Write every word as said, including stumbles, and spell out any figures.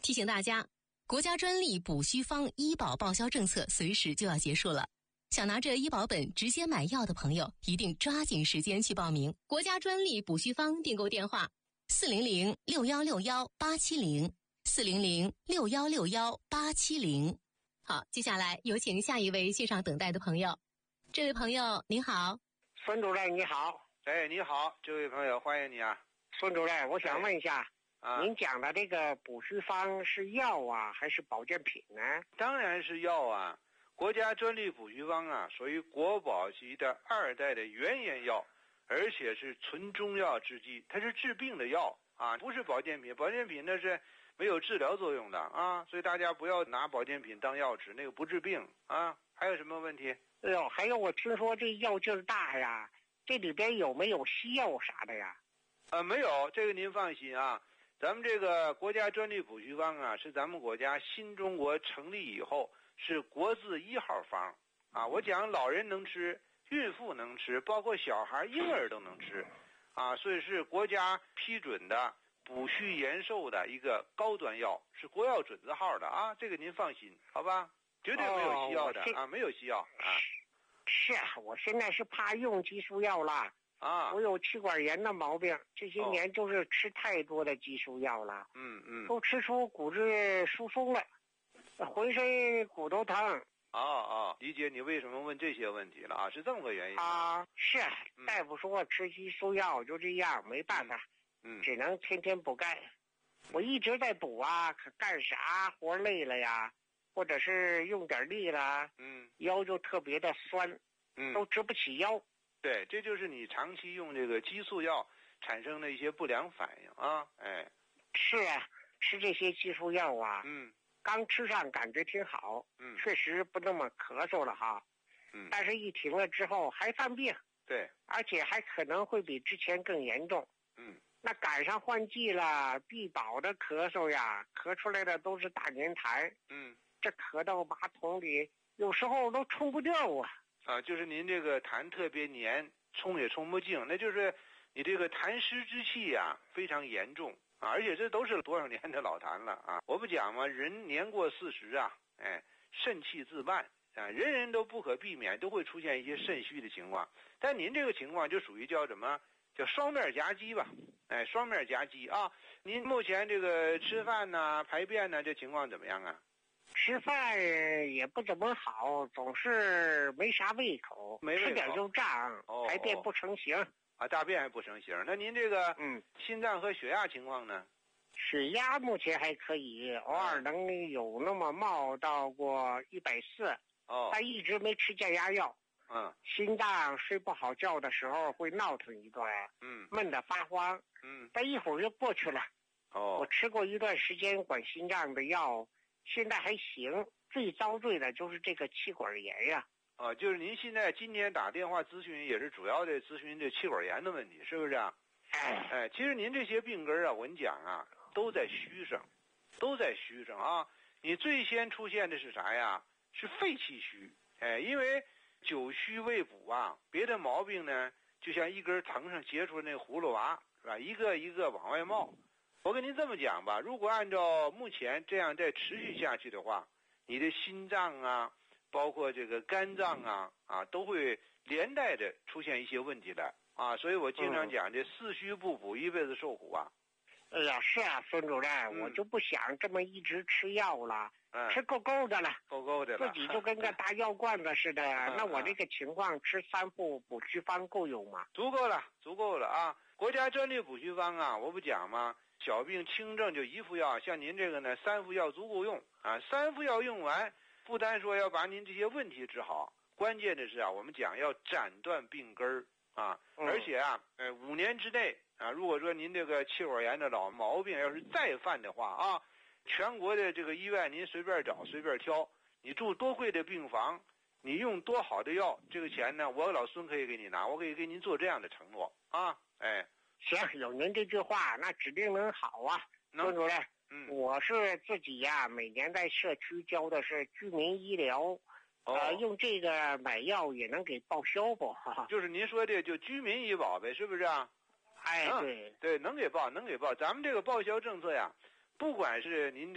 提醒大家，国家专利补虚方医保报销政策随时就要结束了。想拿着医保本直接买药的朋友，一定抓紧时间去报名。国家专利补虚方订购电话：四零零六幺六幺八七零，四零零六幺六幺八七零。好，接下来有请下一位线上等待的朋友。这位朋友您好。 孙主任你好。 哎，你好，这位朋友，欢迎你啊。 孙主任，我想问一下， 哎啊、 您讲的这个补虚方是药啊，还是保健品呢？ 当然是药啊。国家专利补虚方啊，属于国宝级的二代的原研药，而且是纯中药制剂，它是治病的药啊，不是保健品。保健品那是没有治疗作用的啊，所以大家不要拿保健品当药吃，那个不治病啊。还有什么问题？ 哎呦，还有我听说这药劲儿大呀，这里边有没有西药啥的呀？ 呃，没有，这个您放心啊。咱们这个国家专利补虚方啊，是咱们国家新中国成立以后是国字一号方啊。我讲老人能吃，孕妇能吃，包括小孩婴儿都能吃啊，所以是国家批准的补虚延寿的一个高端药，是国药准字号的啊。这个您放心，好吧？绝对没有西药的、哦、啊，没有西药啊。 是啊，我现在是怕用激素药了啊， 我有气管炎的毛病，这些年就是吃太多的激素药了， 嗯嗯， 都吃出骨质疏松了，浑身骨头疼。 哦哦，理解你为什么问这些问题了啊，是这么个原因啊。是，嗯、大夫说吃激素药就这样，没办法， 嗯， 只能天天补钙。我一直在补啊，可干啥活累了呀，或者是用点力了， 嗯， 腰就特别的酸， 嗯， 都直不起腰。 对，这就是你长期用这个激素药产生的一些不良反应啊。哎， 是啊，吃这些激素药啊， 嗯， 刚吃上感觉挺好， 嗯， 确实不那么咳嗽了哈， 嗯， 但是一停了之后还犯病， 对， 而且还可能会比之前更严重， 嗯， 那赶上换季了，必保的咳嗽呀，咳出来的都是大粘痰， 嗯， 这咳到马桶里，有时候都冲不掉啊。 啊，就是您这个痰特别黏，冲也冲不净，那就是你这个痰湿之气呀、啊、非常严重啊，而且这都是多少年的老痰了啊。我不讲嘛，人年过四十啊，哎，肾气自半啊，人人都不可避免都会出现一些肾虚的情况，但您这个情况就属于叫什么？叫双面夹击吧，哎，双面夹击啊。您目前这个吃饭呐、排便呐，这情况怎么样啊？ 吃饭也不怎么好，总是没啥胃口， 没胃口， 吃点就胀， 哦、 排便不成形啊，大便还不成形。那您这个嗯， 心脏和血压情况呢？ 血压目前还可以，偶尔能有那么冒到过一百四， 哦， 但一直没吃降压药。 嗯， 心脏睡不好觉的时候会闹腾一段， 嗯， 闷得发慌， 嗯， 但一会儿就过去了。 哦， 我吃过一段时间管心脏的药，现在还行。最遭罪的就是这个气管炎呀。 啊，就是您现在今天打电话咨询，也是主要的咨询这气管炎的问题，是不是啊？ 哎哎，其实您这些病根啊，我跟你讲啊，都在虚上，都在虚上啊。你最先出现的是啥呀？是肺气虚。哎，因为久虚未补啊，别的毛病呢，就像一根藤上结出那葫芦娃，是吧？一个一个往外冒。我跟您这么讲吧，如果按照目前这样再持续下去的话，你的心脏啊，包括这个肝脏啊，啊，都会连带着出现一些问题来啊。所以我经常讲，这四虚不补，一辈子受苦啊。 哎呀，是啊，孙主任， 嗯、 我就不想这么一直吃药了， 嗯、 吃够够的了， 够够的了， 自己就跟个大药罐子似的。 嗯、 那我这个情况，吃三副补虚方够用吗？ 足够了，足够了啊！国家专利补虚方啊，我不讲吗？小病轻症就一副药，像您这个呢，三副药足够用啊。三副药用完，不单说要把您这些问题治好，关键的是啊，我们讲要斩断病根儿啊， 嗯、 而且啊，呃，五年之内啊，如果说您这个气管炎的老毛病要是再犯的话啊，全国的这个医院您随便找随便挑，你住多贵的病房，你用多好的药，这个钱呢，我老孙可以给你拿，我可以给您做这样的承诺啊，哎。 行，有您这句话，那指定能好啊，孙主任。 嗯， 我是自己呀、啊，每年在社区交的是居民医疗， 哦、 呃，用这个买药也能给报销不？ 就是您说的就居民医保呗，是不是啊？ 哎， 嗯、 对对，能给报，能给报。咱们这个报销政策呀，不管是您。